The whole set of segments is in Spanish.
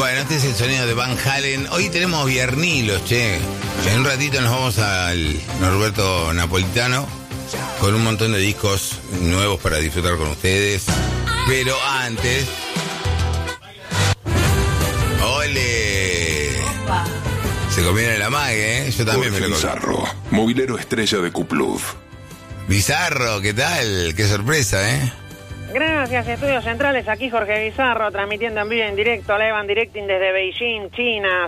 Bueno, este es el sonido de Van Halen. Hoy tenemos viernilos, che. En un ratito nos vamos al Norberto Napolitano con un montón de discos nuevos para disfrutar con ustedes. Pero antes... ¡Ole! Se comieron el amague, ¿eh? Yo también Jorge me lo comí. Bizarro, movilero estrella de Cupluf. Bizarro, ¿qué tal? Qué sorpresa, ¿eh? Gracias, Estudios Centrales, aquí Jorge Bizarro, transmitiendo en vivo y en directo, live and directing desde Beijing, China.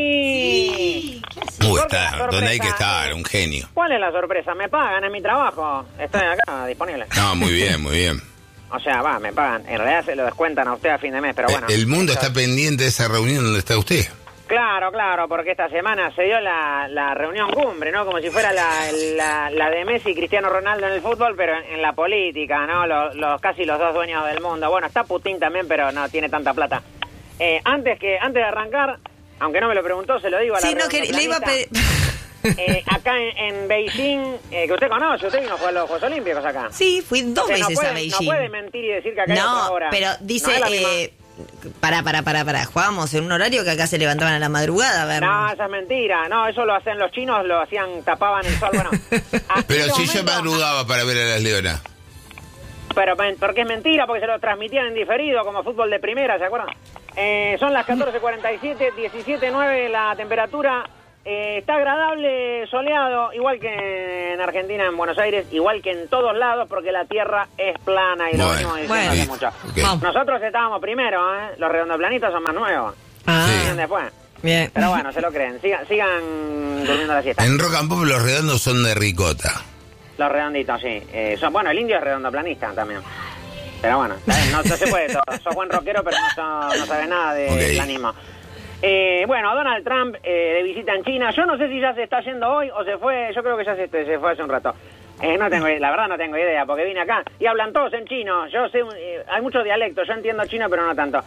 ¡Sí! Está donde hay que estar, un genio. ¿Cuál es la sorpresa? ¿Me pagan? ¿Es mi trabajo? Estoy acá, disponible. No, muy bien, muy bien. O sea, me pagan. En realidad se lo descuentan a usted a fin de mes, pero bueno. El mundo está pendiente de esa reunión donde está usted. Claro, porque esta semana se dio la reunión cumbre, ¿no? Como si fuera la de Messi y Cristiano Ronaldo en el fútbol, pero en la política, ¿no? Casi los dos dueños del mundo. Bueno, está Putin también, pero no tiene tanta plata. Antes de arrancar, aunque no me lo preguntó, se lo digo a la Sí, no, que le iba a pedir... acá en Beijing, que usted conoce, usted vino a jugar los Juegos Olímpicos acá. Sí, fui dos veces a Beijing. No puede mentir y decir que acá hay otra hora. Pero dice... No es la misma. Para. Jugábamos en un horario que acá se levantaban a la madrugada a ver. No, esa es mentira. No, eso lo hacen los chinos, tapaban el sol. Bueno, pero si yo madrugaba para ver a las leonas. Pero porque es mentira, porque se lo transmitían en diferido, como fútbol de primera, ¿se acuerdan? Son las 14:47, 17:09 la temperatura. Está agradable, soleado, igual que en Argentina, en Buenos Aires, igual que en todos lados, porque la tierra es plana y lo venimos diciendo hace mucho. Okay. Nosotros estábamos primero, los redondoplanistas son más nuevos. Sí. Después. Bien. Pero bueno, se lo creen. Sigan durmiendo la siesta. En Rock and Pop los redondos son de ricota. Los redonditos, sí. Bueno, el indio es redondoplanista también. Pero bueno, no se puede todo. Sos buen rockero, pero no sabes nada de planismo. Bueno, Donald Trump de visita en China. Yo no sé si ya se está yendo hoy o se fue. Yo creo que ya se fue hace un rato. La verdad no tengo idea, porque vine acá y hablan todos en chino. Yo sé, hay muchos dialectos. Yo entiendo chino, pero no tanto.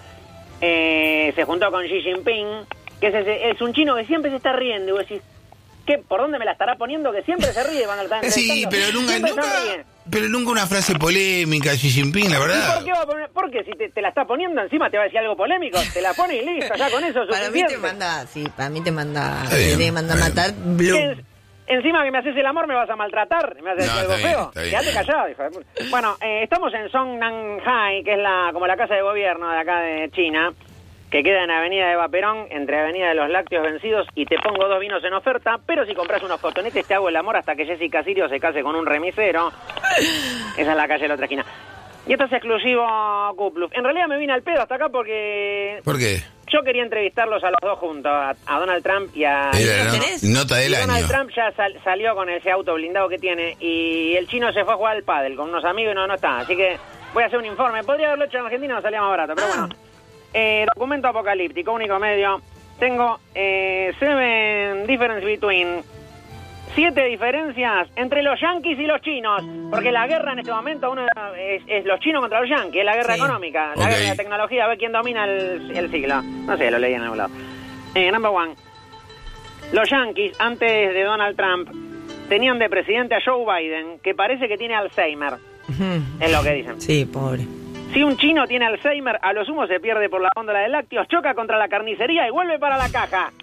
Se juntó con Xi Jinping, que es un chino que siempre se está riendo. Y vos decís, ¿por dónde me la estará poniendo? Que siempre se ríe cuando está entrevistando. Sí, pero nunca una frase polémica, Xi Jinping, la verdad. ¿Y por qué va a poner? Porque si te la está poniendo encima te va a decir algo polémico, te la pone y listo, ya con eso es suficiente. Para mí te manda a matar Blue. Encima que me haces el amor me vas a maltratar, me haces algo feo. Quédate callado, hijo de puta. Bueno, estamos en Songnanhai, que es como la casa de gobierno de acá de China, que queda en Avenida Eva Perón, entre Avenida de los Lácteos Vencidos, y te pongo 2 vinos en oferta, pero si compras unos cotonetes te hago el amor hasta que Jessica Sirio se case con un remisero. Esa es la calle de la otra esquina. Y esto es exclusivo Cupluf. En realidad me vine al pedo hasta acá porque... ¿Por qué? Yo quería entrevistarlos a los dos juntos, a Donald Trump y a... Nota del año. Donald Trump ya salió con ese auto blindado que tiene, y el chino se fue a jugar al pádel con unos amigos y no está. Así que voy a hacer un informe. Podría haberlo hecho en Argentina, no salía más barato, pero bueno. Documento apocalíptico, único medio. Tengo 7 difference between 7 diferencias entre los yanquis y los chinos, porque la guerra en este momento es los chinos contra los yanquis, es la guerra económica, la guerra de la tecnología, a ver quién domina el siglo. No sé, lo leí en algún lado. Number 1. Los yanquis, antes de Donald Trump, tenían de presidente a Joe Biden, que parece que tiene Alzheimer. Es lo que dicen. Sí, pobre. Si un chino tiene Alzheimer, a lo sumo se pierde por la góndola de lácteos, choca contra la carnicería y vuelve para la caja.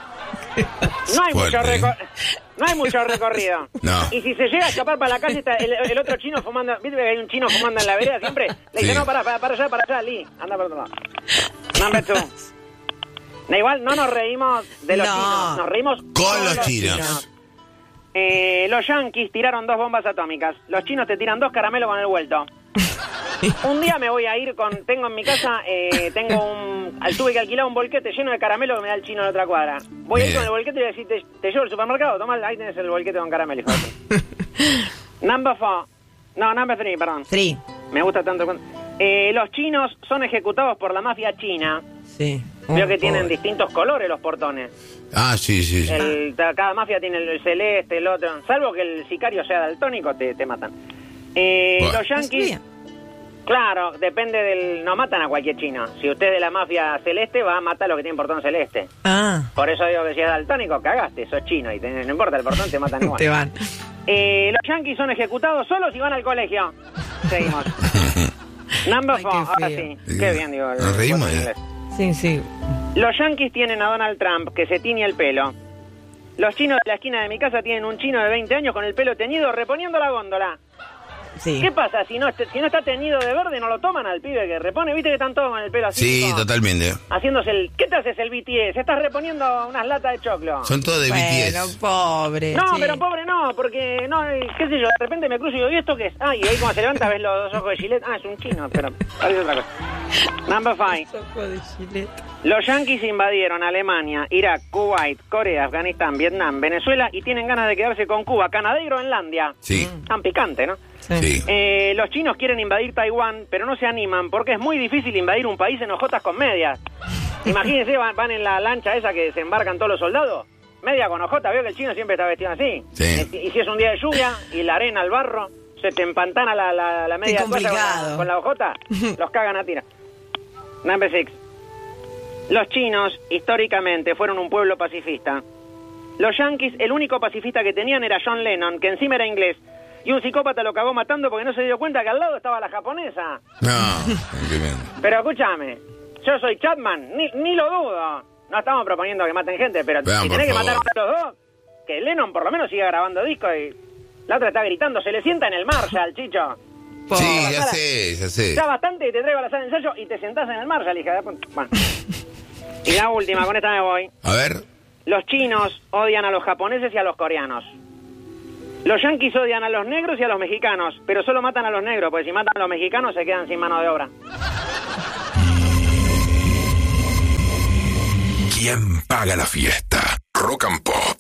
No hay mucho recorrido. No. Y si se llega a escapar para la calle, está el otro chino fumando. ¿Viste que hay un chino fumando en la vereda siempre? Le dice, no, para allá, Lee. Anda para otro lado. Number 2. Igual no nos reímos de los chinos, nos reímos con los chinos. Los yanquis tiraron 2 bombas atómicas. Los chinos te tiran 2 caramelos con el vuelto. Un día me voy a ir tengo en mi casa, tuve que alquilar un volquete lleno de caramelo que me da el chino en la otra cuadra. Voy a ir con el volquete y voy a decir, te llevo al supermercado, toma, ahí tenés el volquete con caramelo, hijo de Number 3, perdón. 3. Me gusta tanto. Los chinos son ejecutados por la mafia china. Sí. Veo que tienen distintos colores los portones. Ah, sí. Cada mafia tiene el celeste, el otro. Salvo que el sicario sea daltónico, te matan. Los yanquis... Claro, depende del... No matan a cualquier chino. Si usted es de la mafia celeste, va a matar a los que tienen portón celeste. Por eso digo que si es daltónico, cagaste, sos chino. Y no importa el portón, te matan igual. Te van. Los yanquis son ejecutados solo si van al colegio. Seguimos. Number 4, ahora sí. Qué bien, digo. Nos reímos. Sí. Los yanquis tienen a Donald Trump, que se tiñe el pelo. Los chinos de la esquina de mi casa tienen un chino de 20 años con el pelo teñido reponiendo la góndola. Sí. ¿Qué pasa? Si no está teñido de verde, no lo toman al pibe que repone. ¿Viste que están todos con el pelo así? Sí, tipo, totalmente. haciéndose el... ¿Qué te haces el BTS? Estás reponiendo unas latas de choclo. Son todos de Bueno, BTS. pobre. No, sí. pero pobre no, porque no, qué sé yo, de repente me cruzo y digo, ¿y esto qué es? Ah, y ahí como se levanta ves los dos ojos de Gillette. Ah, es un chino, pero parece otra cosa. Number 5. Ojo de Gillette. Los yanquis invadieron Alemania, Irak, Kuwait, Corea, Afganistán, Vietnam, Venezuela y tienen ganas de quedarse con Cuba, Canadá y Groenlandia. Sí, Tan picante, ¿no? sí. Los chinos quieren invadir Taiwán, pero no se animan porque es muy difícil invadir un país en hojotas con medias. Imagínense, van en la lancha esa que desembarcan todos los soldados, media con hojota, veo que el chino siempre está vestido así. Sí. Y si es un día de lluvia y la arena, el barro, se te empantana la media Qué complicado. con la hojota, los cagan a tira. Number 6. Los chinos, históricamente, fueron un pueblo pacifista. Los yanquis, el único pacifista que tenían era John Lennon, que encima era inglés. Y un psicópata lo cagó matando porque no se dio cuenta que al lado estaba la japonesa. No, tremendo. Pero escúchame, yo soy Chapman, ni lo dudo. No estamos proponiendo que maten gente, pero Vean, si por tenés que favor. matar a los dos, que Lennon por lo menos siga grabando discos y la otra está gritando, se le sienta en el Marshall, chicho. Pobre. Sí, ya sé. Ya bastante que te traigo la sala de ensayo y te sentás en el Marshall, hija de puta. Bueno. Y la última, con esta me voy. A ver. Los chinos odian a los japoneses y a los coreanos. Los yanquis odian a los negros y a los mexicanos, pero solo matan a los negros, porque si matan a los mexicanos se quedan sin mano de obra. ¿Quién paga la fiesta? Rock and Pop.